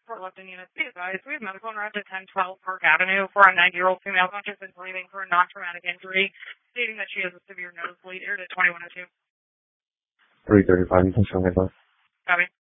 For Lifton units, be advised, we have medical en route to 1012 Park Avenue for a 90-year-old female conscious and breathing for a non-traumatic injury, stating that she has a severe nosebleed. Air to 2102. 335, you can show me, boss. Copy.